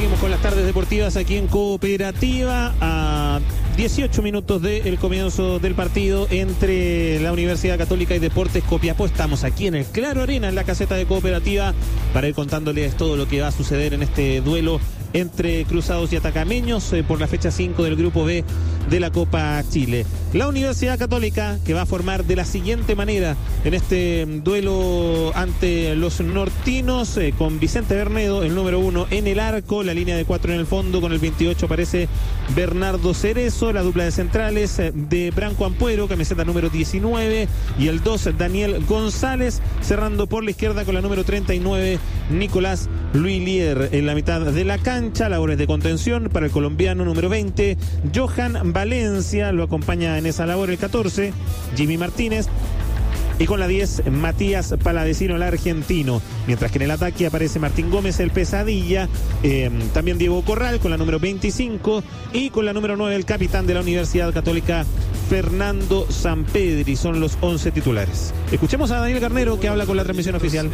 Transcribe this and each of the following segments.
Seguimos con las tardes deportivas aquí en Cooperativa a 18 minutos del comienzo del partido entre la Universidad Católica y Deportes Copiapó. Estamos aquí en el Claro Arena, en la caseta de Cooperativa, para ir contándoles todo lo que va a suceder en este duelo entre Cruzados y Atacameños por la fecha 5 del Grupo B de la Copa Chile. La Universidad Católica, que va a formar de la siguiente manera en este duelo ante los nortinos, con Vicente Bernedo, el número 1 en el arco, la línea de 4 en el fondo, con el 28 aparece Bernardo Cerezo, la dupla de centrales de Branco Ampuero, camiseta número 19, y el 2 Daniel González, cerrando por la izquierda con la número 39 Nicolás Luilier. En la mitad de la cancha, labores de contención para el colombiano número 20 Johan Valencia, lo acompaña en esa labor el 14 Jimmy Martínez, y con la 10 Matías Paladecino, el argentino. Mientras que en el ataque aparece Martín Gómez, el pesadilla, también Diego Corral con la número 25, y con la número 9 el capitán de la Universidad Católica, Fernando Sampedri. Son los 11 titulares. Escuchemos a Daniel Garnero, que habla con la transmisión oficial.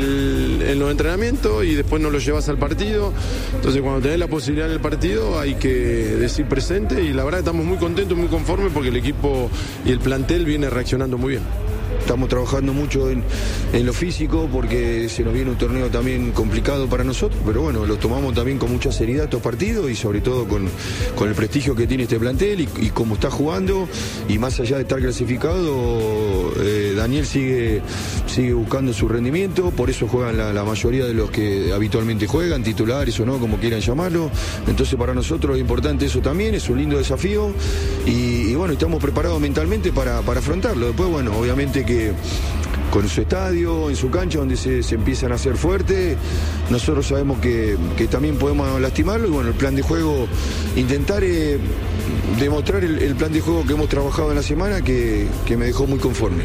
En los entrenamientos, y después no lo llevas al partido. Entonces, cuando tenés la posibilidad del partido, hay que decir presente, y la verdad estamos muy contentos, muy conformes, porque el equipo y el plantel viene reaccionando muy bien. Estamos trabajando mucho en lo físico, porque se nos viene un torneo también complicado para nosotros, pero bueno, lo tomamos también con mucha seriedad estos partidos, y sobre todo con el prestigio que tiene este plantel y cómo está jugando, y más allá de estar clasificado, Daniel sigue buscando su rendimiento, por eso juegan la mayoría de los que habitualmente juegan, titulares o no, como quieran llamarlo. Entonces para nosotros es importante eso también, es un lindo desafío, y bueno, estamos preparados mentalmente para afrontarlo. Después, bueno, obviamente que con su estadio, en su cancha, donde se empiezan a hacer fuertes, nosotros sabemos que también podemos lastimarlo, y bueno, el plan de juego, intentar demostrar el plan de juego que hemos trabajado en la semana, que me dejó muy conforme.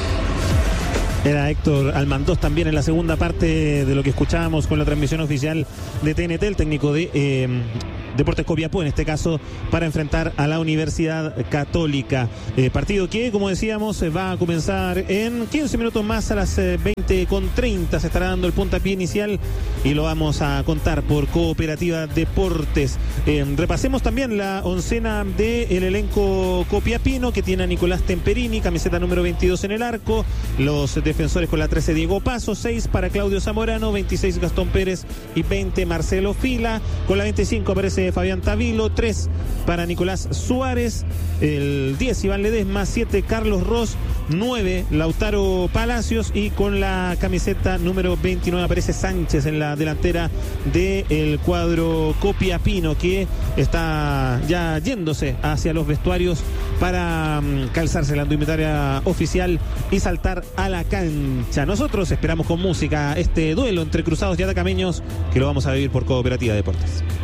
Era Héctor Almandós también en la segunda parte de lo que escuchábamos con la transmisión oficial de TNT, el técnico de Deportes Copiapó, en este caso, para enfrentar a la Universidad Católica. Partido que, como decíamos, va a comenzar en 15 minutos más, a las 20:30. Se estará dando el puntapié inicial, y lo vamos a contar por Cooperativa Deportes. Repasemos también la oncena del elenco copiapino, que tiene a Nicolás Temperini, camiseta número 22 en el arco. Los defensores con la 13 Diego Paso, 6 para Claudio Zamorano, 26 Gastón Pérez y 20 Marcelo Fila. Con la 25 aparece Fabián Tavilo, 3 para Nicolás Suárez, el 10 Iván Ledesma, 7 Carlos Ross, 9 Lautaro Palacios, y con la camiseta número 29 aparece Sánchez en la delantera del cuadro copiapino, que está ya yéndose hacia los vestuarios para calzarse la indumentaria oficial y saltar a la cancha. Nosotros esperamos con música este duelo entre Cruzados y Atacameños, que lo vamos a vivir por Cooperativa Deportes.